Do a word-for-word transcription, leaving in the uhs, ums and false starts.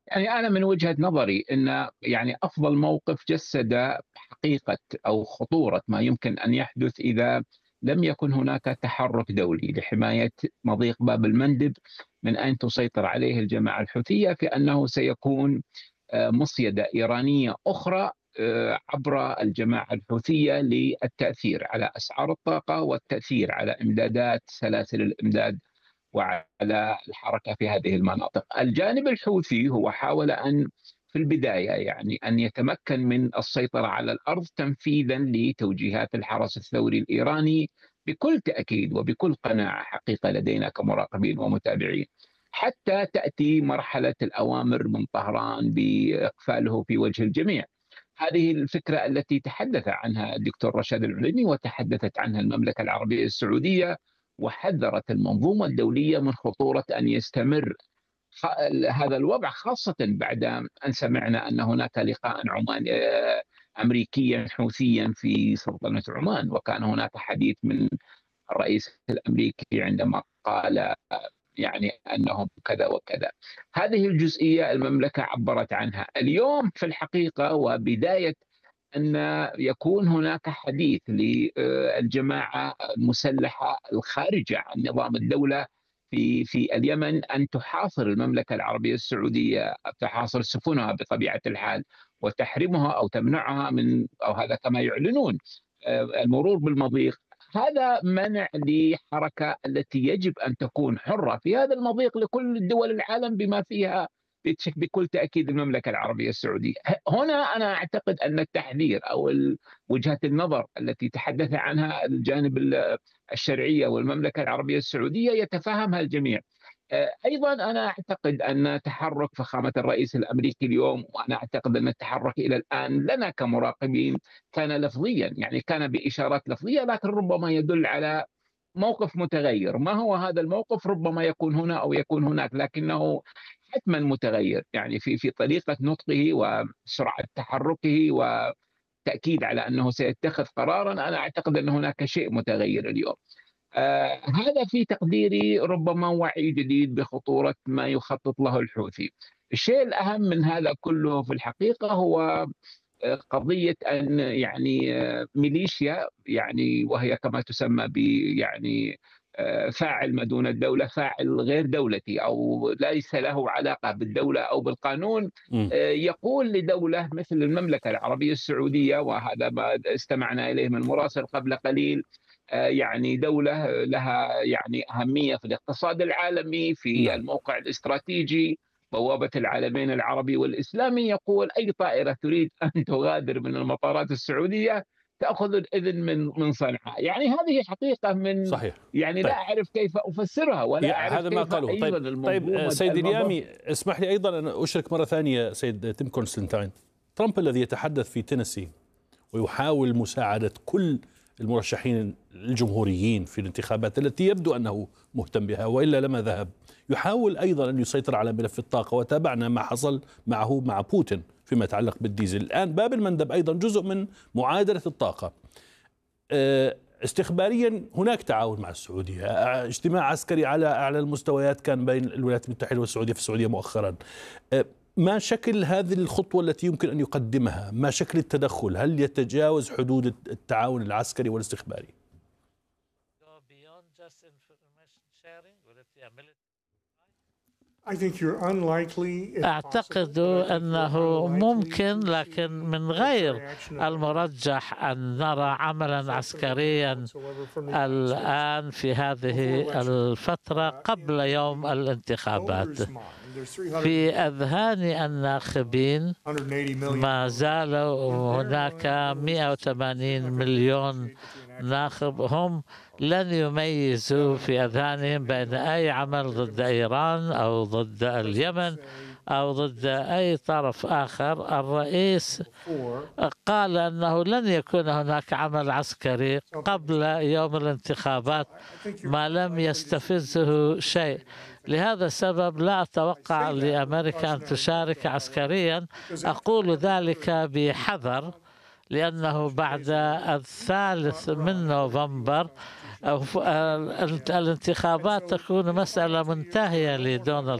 يعني أنا من وجهة نظري أن يعني أفضل موقف جسد حقيقة أو خطورة ما يمكن أن يحدث إذا لم يكن هناك تحرك دولي لحماية مضيق باب المندب من أن تسيطر عليه الجماعة الحوثية، في أنه سيكون آه، مصيدة إيرانية أخرى آه، عبر الجماعة الحوثية للتأثير على أسعار الطاقة والتأثير على إمدادات سلاسل الإمداد وعلى الحركة في هذه المناطق. الجانب الحوثي هو حاول أن في البداية يعني أن يتمكن من السيطرة على الأرض تنفيذا لتوجيهات الحرس الثوري الإيراني بكل تأكيد وبكل قناعة حقيقة لدينا كمراقبين ومتابعين، حتى تأتي مرحلة الأوامر من طهران بإقفاله في وجه الجميع. هذه الفكرة التي تحدث عنها الدكتور رشاد العليمي وتحدثت عنها المملكة العربية السعودية، وحذرت المنظومة الدولية من خطورة أن يستمر هذا الوضع، خاصة بعد أن سمعنا أن هناك لقاء عماني أمريكيا حوثيا في سلطنة عمان، وكان هناك حديث من الرئيس الأمريكي عندما قال يعني أنهم كذا وكذا. هذه الجزئية المملكة عبرت عنها اليوم في الحقيقة، وبداية أن يكون هناك حديث للجماعة المسلحة الخارجة عن نظام الدولة في في اليمن أن تحاصر المملكة العربية السعودية، تحاصر سفنها بطبيعة الحال وتحرمها أو تمنعها من، أو هذا كما يعلنون، المرور بالمضيق. هذا منع لحركة التي يجب أن تكون حرة في هذا المضيق لكل دول العالم بما فيها بكل تأكيد المملكة العربية السعودية. هنا أنا أعتقد أن التحذير أو وجهة النظر التي تحدث عنها الجانب الشرعية والمملكة العربية السعودية يتفهمها الجميع. أيضا أنا أعتقد أن تحرك فخامة الرئيس الأمريكي اليوم، وأنا أعتقد أن التحرك إلى الآن لنا كمراقبين كان لفظيا، يعني كان بإشارات لفظية، لكن ربما يدل على موقف متغير. ما هو هذا الموقف؟ ربما يكون هنا أو يكون هناك، لكنه حتما متغير، يعني في في طريقة نطقه وسرعة تحركه وتأكيد على أنه سيتخذ قرارا. أنا أعتقد أن هناك شيء متغير اليوم. آه هذا في تقديري ربما وعي جديد بخطورة ما يخطط له الحوثي. الشيء الأهم من هذا كله في الحقيقة هو قضية أن يعني ميليشيا، يعني وهي كما تسمى ب يعني فاعل ما دون الدولة، فاعل غير دولتي أو ليس له علاقة بالدولة أو بالقانون، م. يقول لدولة مثل المملكة العربية السعودية، وهذا ما استمعنا إليه من مراسل قبل قليل، يعني دولة لها يعني أهمية في الاقتصاد العالمي، في نعم. الموقع الاستراتيجي، بوابة العالمين العربي والإسلامي، يقول أي طائرة تريد أن تغادر من المطارات السعودية تأخذ الإذن من من صنعاء. يعني هذه حقيقة من، صحيح. يعني لا طيب. أعرف كيف أفسرها ولا أعرف هذا ما كيف قاله. أيضا طيب طيب المنظومة سيد المنظومة اليامي، اسمح لي أيضا أن أشرك مرة ثانية سيد تيم كونستانتين. ترامب الذي يتحدث في تينيسي ويحاول مساعدة كل المرشحين الجمهوريين في الانتخابات التي يبدو أنه مهتم بها وإلا لما ذهب، يحاول أيضا أن يسيطر على ملف الطاقة، وتابعنا ما حصل معه مع بوتين فيما يتعلق بالديزل. الآن باب المندب أيضا جزء من معادلة الطاقة. استخباريا هناك تعاون مع السعودية، اجتماع عسكري على أعلى المستويات كان بين الولايات المتحدة والسعودية في السعودية مؤخرا. ما شكل هذه الخطوة التي يمكن أن يقدمها؟ ما شكل التدخل؟ هل يتجاوز حدود التعاون العسكري والاستخباري؟ أعتقد أنه ممكن، لكن من غير المرجح أن نرى عملا عسكريا الآن في هذه الفترة قبل يوم الانتخابات. في أذهان الناخبين ما زالوا هناك مئة وثمانين مليون ناخب، هم لن يميزوا في أذهانهم بين أي عمل ضد إيران أو ضد اليمن أو ضد أي طرف آخر. الرئيس قال أنه لن يكون هناك عمل عسكري قبل يوم الانتخابات ما لم يستفزه شيء. لهذا السبب لا أتوقع لأمريكا أن تشارك عسكريا. أقول ذلك بحذر، لأنه بعد الثالث من نوفمبر الانتخابات تكون مسألة منتهية لدونالد